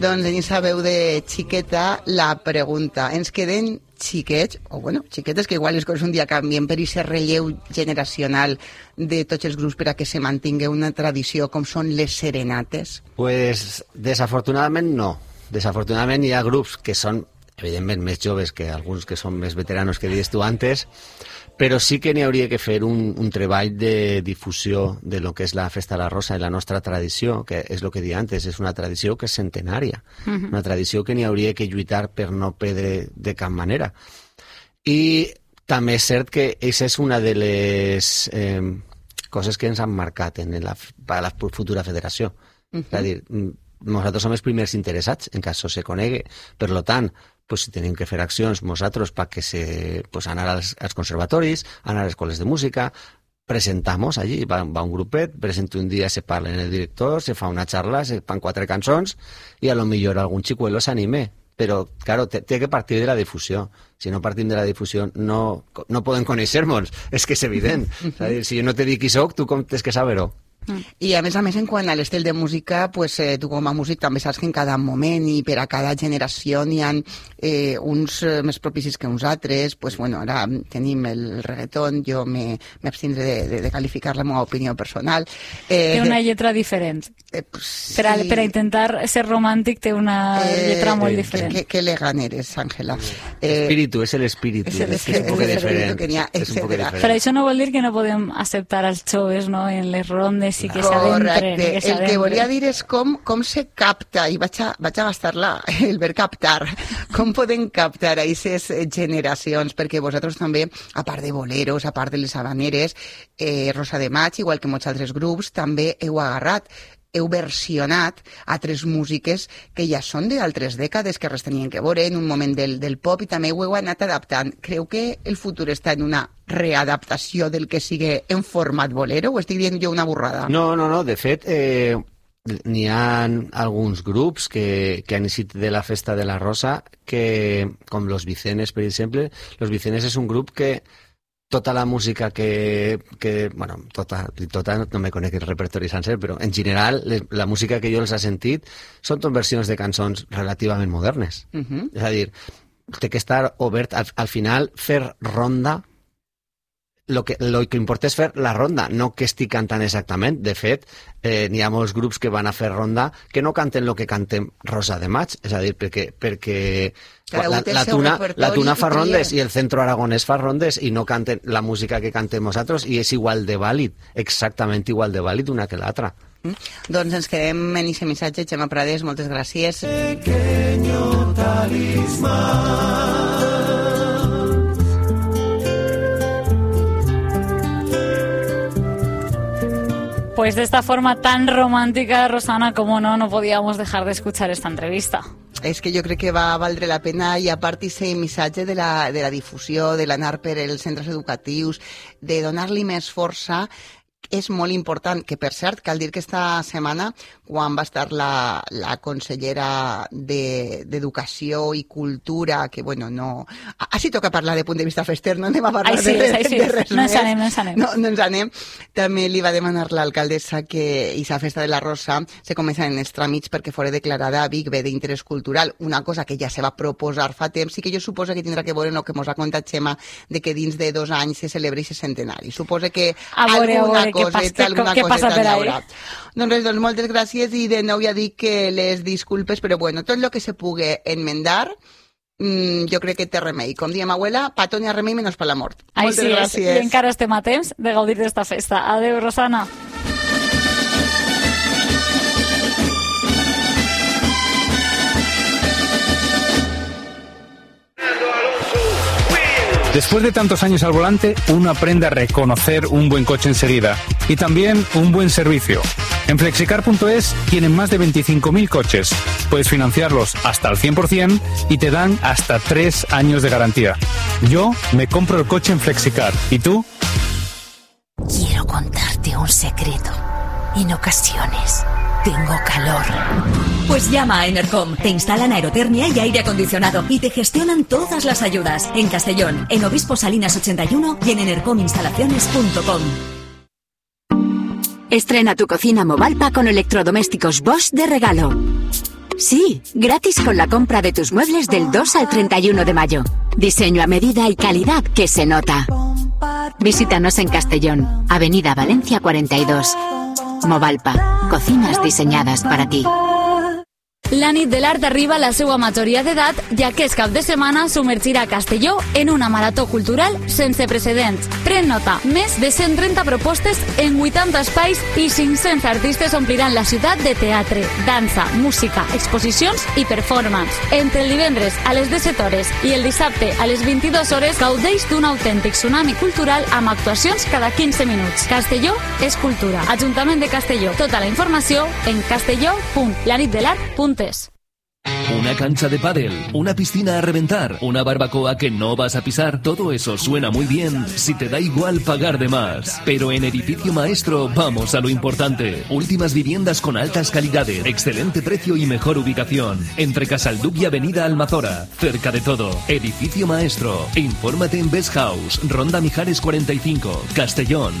Doncs en aquesta veu de xiqueta, la pregunta. Ens queden xiquets, o bueno, xiquetes que igual les coses un dia canvien per aquest relleu generacional de tots els grups per a que se mantingui una tradició com són les serenates? Pues desafortunadament no. Desafortunadament hi ha grups que són evidentment més joves que alguns que són més veteranos que dius tu antes, però sí que n'hi hauria que fer un treball de difusió de lo que és la Festa de la Rosa i la nostra tradició, que és el que deia antes, és una tradició que és centenària, una tradició que n'hi hauria que lluitar per no perdre de cap manera. I també és cert que aquesta és una de les coses que ens han marcat per a la futura federació. És a dir, nosaltres som els primers interessats en que això se conegui, per tant, pues, si tenim que fer accions nosaltres perquè anar als conservatoris, anar a les escoles de música, presentamos allí, va un grupet, presenta un dia, se parla en el director, se fa una xarra, se fan 4 cançons i a lo millor algun xicuelo s'anime. Però, claro, té que partir de la difusió. Si no partim de la difusió, no podem conèixer-nos. És que és evident. És a dir, si jo no te dic qui soc, tu com tens que saber-ho? I a més, en quant a l'estil de música, pues, tu com a músic també saps que en cada moment i per a cada generació n'hi ha uns més propicis que uns altres. Pues, bueno, ara tenim el reggaeton, jo m'abstindré de qualificar la meva opinió personal. Té una lletra diferent. Sí. Per a intentar ser romàntic té una lletra molt diferent. Que elegant eres, Àngela. Espíritu, és l'espíritu. És un poc diferent. Però això no vol dir que no podem acceptar els joves, no?, en les rondes i que s'adentren. Correcte. El que volia dir és com se capta, i vaig a gastar el verb captar, com podem captar a aquestes generacions, perquè vosaltres també, a part de boleros, a part de les habaneres, Rosa de Maig, igual que molts altres grups, també heu agarrat, heu versionat altres músiques que ja són d'altres dècades, que res tenien que veure en un moment del pop, i també ho heu anat adaptant. Creu que el futur està en una readaptació del que sigui en format bolero, o estic dient jo una burrada? No. De fet, n'hi ha alguns grups que han eixit de la Festa de la Rosa, que, com Los Vicenes, per exemple. Los Vicenes és un grup que tota la música bueno, tota, no me conec el repertori sencer, però en general la música que jo els he sentit són tot versions de cançons relativament modernes. És a dir, té que estar obert, al final fer ronda, lo que importa és fer la ronda, no que estic cantant exactament. De fet, n'hi ha molts grups que van a fer ronda que no canten el que cantem Rosa de Maig, és a dir, perquè la Tuna fa rondes i el Centro Aragonès fa rondes i no canten la música que cantem nosaltres, i és igual de vàlid, exactament igual de vàlid una que l'altra. Doncs ens quedem en aquest missatge. Gemma Prades, moltes gràcies. Pequeño talismán. Pues de esta forma tan romántica, Rosana, como no podíamos dejar de escuchar esta entrevista. És que jo crec que va valdre la pena, i a part aquest missatge de la difusió, de l'anar per els centres educatius, de donar-li més força, és molt important. Que, per cert, cal dir que esta setmana, quan va estar la consellera d'Educació i Cultura, que, bueno, no... Així toca parlar de punt de vista fester, no anem a parlar de res més. No ens anem. També li va demanar l'alcaldessa que aquesta Festa de la Rosa se comença en els tràmits perquè fora declarada a Vic bé d'interès cultural, una cosa que ja se va proposar fa temps i que jo suposo que tindrà que veure en el que mos ha contat Gemma, de que dins de 2 anys se celebri aquest centenari. Suposo que alguna coseta n'hi haurà. Doncs res, moltes gràcies, i de nou ja dic que les disculpes, però bueno, tot el que se pugui enmendar, jo crec que té remei. Com diem abuela, pa tot n'hi ha remei menys per la mort. Moltes gràcies. I encara estem a temps de gaudir d'esta festa. Adéu, Rosana. Después de tantos años al volante, uno aprende a reconocer un buen coche enseguida y también un buen servicio. En Flexicar.es tienen más de 25.000 coches. Puedes financiarlos hasta el 100% y te dan hasta 3 años de garantía. Yo me compro el coche en Flexicar. ¿Y tú? Quiero contarte un secreto. En ocasiones tengo calor. Pues llama a Enercom. Te instalan aerotermia y aire acondicionado y te gestionan todas las ayudas. En Castellón, en Obispo Salinas 81 y en enercominstalaciones.com. Estrena tu cocina Movalpa con electrodomésticos Bosch de regalo. Sí, gratis con la compra de tus muebles del 2 al 31 de mayo. Diseño a medida y calidad que se nota. Visítanos en Castellón, Avenida Valencia 42. Movalpa, cocinas diseñadas para ti. La nit de l'art arriba a la seva majoria d'edat, ja que és cap de setmana submergirà Castelló en una marató cultural sense precedents. Pren nota, més de 130 propostes en 80 espais i 500 artistes ompliran la ciutat de teatre, dansa, música, exposicions i performance. Entre el divendres a les 17 hores i el dissabte a les 22 hores gaudeix d'un autèntic tsunami cultural amb actuacions cada 15 minuts. Castelló és cultura. Ajuntament de Castelló. Tota la informació en castelló.lanitdelart.es. Una cancha de pádel, una piscina a reventar, una barbacoa que no vas a pisar, todo eso suena muy bien si te da igual pagar de más. Pero en Edificio Maestro vamos a lo importante. Últimas viviendas con altas calidades, excelente precio y mejor ubicación. Entre Casalduc y Avenida Almazora, cerca de todo. Edificio Maestro. Infórmate en Best House, Ronda Mijares 45, Castellón.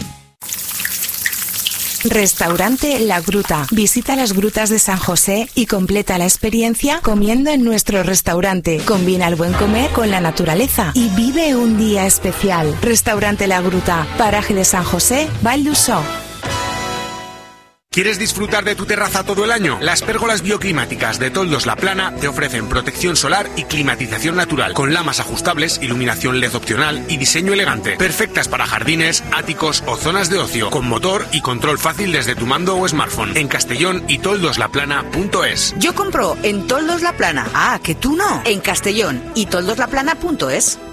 Restaurante La Gruta. Visita las grutas de San José y completa la experiencia comiendo en nuestro restaurante. Combina el buen comer con la naturaleza y vive un día especial. Restaurante La Gruta, paraje de San José, Val d'Usó. ¿Quieres disfrutar de tu terraza todo el año? Las pérgolas bioclimáticas de Toldos La Plana te ofrecen protección solar y climatización natural, con lamas ajustables, iluminación LED opcional y diseño elegante. Perfectas para jardines, áticos o zonas de ocio, con motor y control fácil desde tu mando o smartphone. En Castellón y toldoslaplana.es. Yo compro en Toldos La Plana. Ah, que tú no. En Castellón y toldoslaplana.es.